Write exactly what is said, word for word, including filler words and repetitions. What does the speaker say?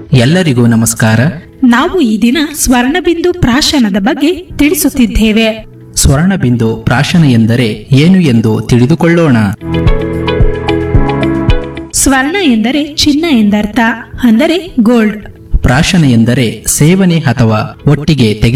ಎಲ್ಲರಿಗೂ ನಮಸ್ಕಾರ. ನಾವು ಈ ದಿನ ಸ್ವರ್ಣಬಿಂದು ಪ್ರಾಶನದ ಬಗ್ಗೆ ತಿಳಿಸುತ್ತಿದ್ದೇವೆ. ಸ್ವರ್ಣಬಿಂದು ಪ್ರಾಶನ ಎಂದರೆ ಏನು ಎಂದು ತಿಳಿದುಕೊಳ್ಳೋಣ. ಸ್ವರ್ಣ ಎಂದರೆ ಚಿನ್ನ ಎಂದರ್ಥ, ಅಂದರೆ ಗೋಲ್ಡ್. ಪ್ರಾಶನ ಎಂದರೆ ಸೇವನೆ ಅಥವಾ ಒಟ್ಟಿಗೆ ತೆಗೆ